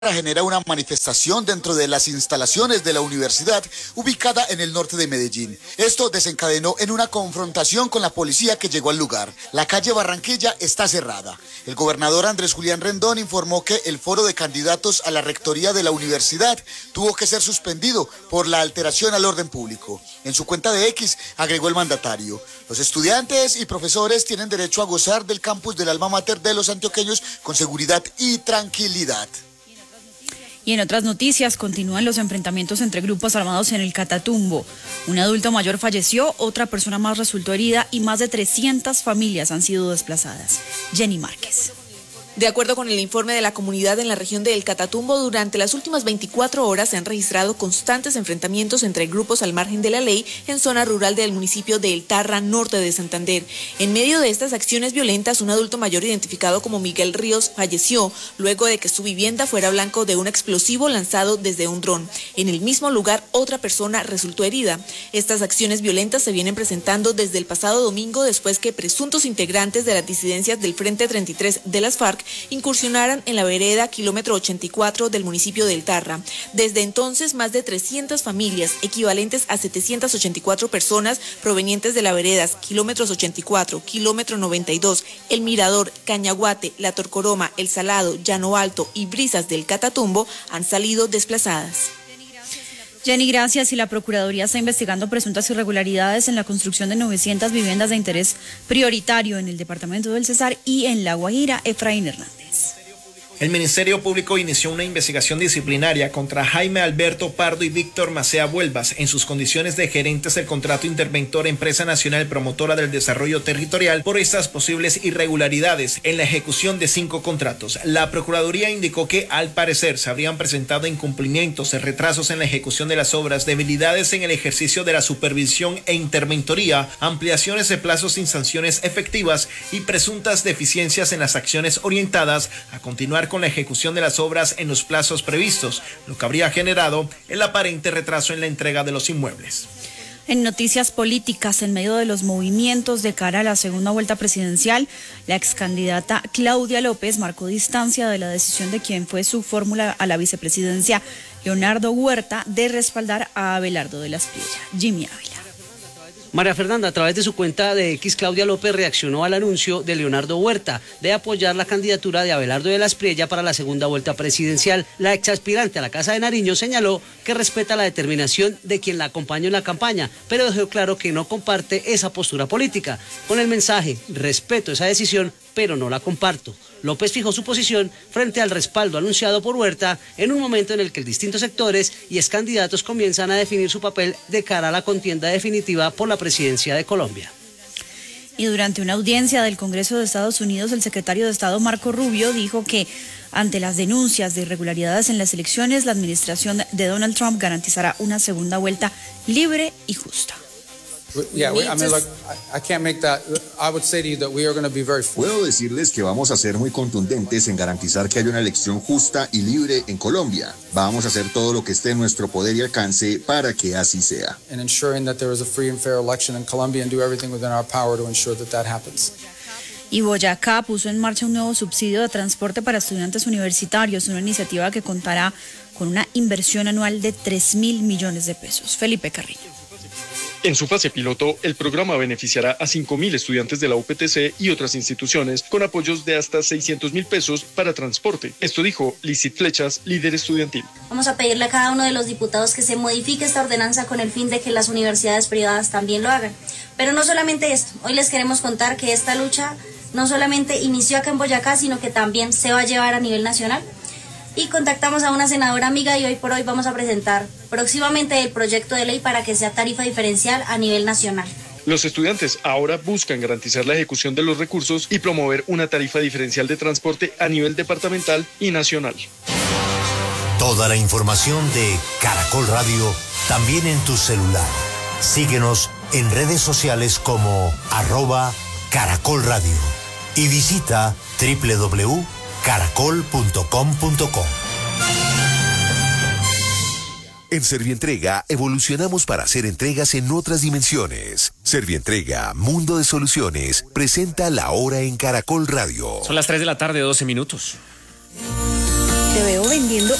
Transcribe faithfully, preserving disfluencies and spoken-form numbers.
genera una manifestación dentro de las instalaciones de la universidad ubicada en el norte de Medellín. Esto desencadenó en una confrontación con la policía que llegó al lugar. La calle Barranquilla está cerrada. El gobernador Andrés Julián Rendón informó que el foro de candidatos a la rectoría de la universidad tuvo que ser suspendido por la alteración al orden público. En su cuenta de X agregó el mandatario: los estudiantes y profesores tienen derecho a gozar del campus del alma mater de los antioqueños con seguridad y tranquilidad. Y en otras noticias, continúan los enfrentamientos entre grupos armados en el Catatumbo. Un adulto mayor falleció, otra persona más resultó herida y más de trescientas familias han sido desplazadas. Jenny Márquez. De acuerdo con el informe de la comunidad en la región de El Catatumbo, durante las últimas veinticuatro horas se han registrado constantes enfrentamientos entre grupos al margen de la ley en zona rural del municipio de El Tarra, norte de Santander. En medio de estas acciones violentas, un adulto mayor identificado como Miguel Ríos falleció luego de que su vivienda fuera blanco de un explosivo lanzado desde un dron. En el mismo lugar, otra persona resultó herida. Estas acciones violentas se vienen presentando desde el pasado domingo, después que presuntos integrantes de las disidencias del Frente treinta y tres de las FARC incursionaran en la vereda kilómetro ochenta y cuatro del municipio de El Tarra. Desde entonces, más de trescientas familias, equivalentes a setecientas ochenta y cuatro personas provenientes de las veredas kilómetros ochenta y cuatro, kilómetro noventa y dos, El Mirador, Cañaguate, La Torcoroma, El Salado, Llano Alto y Brisas del Catatumbo, han salido desplazadas. Jenny, gracias. Y la Procuraduría está investigando presuntas irregularidades en la construcción de novecientas viviendas de interés prioritario en el departamento del Cesar y en La Guajira. Efraín Hernández. El Ministerio Público inició una investigación disciplinaria contra Jaime Alberto Pardo y Víctor Macea Vuelvas en sus condiciones de gerentes del contrato interventor Empresa Nacional Promotora del Desarrollo Territorial por estas posibles irregularidades en la ejecución de cinco contratos. La Procuraduría indicó que al parecer se habrían presentado incumplimientos, retrasos en la ejecución de las obras, debilidades en el ejercicio de la supervisión e interventoría, ampliaciones de plazos sin sanciones efectivas y presuntas deficiencias en las acciones orientadas a continuar con la ejecución de las obras en los plazos previstos, lo que habría generado el aparente retraso en la entrega de los inmuebles. En noticias políticas, en medio de los movimientos de cara a la segunda vuelta presidencial, la excandidata Claudia López marcó distancia de la decisión de quien fue su fórmula a la vicepresidencia, Leonardo Huerta, de respaldar a Abelardo de la Espriella. Jimmy Ávila. María Fernanda, a través de su cuenta de X, Claudia López reaccionó al anuncio de Leonardo Huerta de apoyar la candidatura de Abelardo de la Espriella para la segunda vuelta presidencial. La exaspirante a la Casa de Nariño señaló que respeta la determinación de quien la acompañó en la campaña, pero dejó claro que no comparte esa postura política. Con el mensaje: respeto esa decisión, pero no la comparto. López fijó su posición frente al respaldo anunciado por Huerta en un momento en el que distintos sectores y excandidatos comienzan a definir su papel de cara a la contienda definitiva por la presidencia de Colombia. Y durante una audiencia del Congreso de Estados Unidos, el secretario de Estado Marco Rubio dijo que ante las denuncias de irregularidades en las elecciones, la administración de Donald Trump garantizará una segunda vuelta libre y justa. Yeah, I mean, look, I can't make that. I would say to you that we are going to be very. Puedo decirles que vamos a ser muy contundentes en garantizar que haya una elección justa y libre en Colombia. Vamos a hacer todo lo que esté en nuestro poder y alcance para que así sea. And ensuring that there is a free and fair election in Colombia and do everything within our power to ensure that that happens. Y Boyacá puso en marcha un nuevo subsidio de transporte para estudiantes universitarios, una iniciativa que contará con una inversión anual de tres mil millones de pesos. Felipe Carrillo. En su fase piloto, el programa beneficiará a cinco mil estudiantes de la U P T C y otras instituciones con apoyos de hasta seiscientos mil pesos para transporte. Esto dijo Lizeth Flechas, líder estudiantil. Vamos a pedirle a cada uno de los diputados que se modifique esta ordenanza con el fin de que las universidades privadas también lo hagan. Pero no solamente esto, hoy les queremos contar que esta lucha no solamente inició acá en Boyacá, sino que también se va a llevar a nivel nacional. Y contactamos a una senadora amiga y hoy por hoy vamos a presentar próximamente el proyecto de ley para que sea tarifa diferencial a nivel nacional. Los estudiantes ahora buscan garantizar la ejecución de los recursos y promover una tarifa diferencial de transporte a nivel departamental y nacional. Toda la información de Caracol Radio también en tu celular. Síguenos en redes sociales como arroba Caracol Radio y visita doble u doble u doble u punto caracol punto com punto co. En Servientrega evolucionamos para hacer entregas en otras dimensiones. Servientrega, Mundo de Soluciones, presenta La Hora en Caracol Radio. Son las tres de la tarde, doce minutos. Te veo vendiendo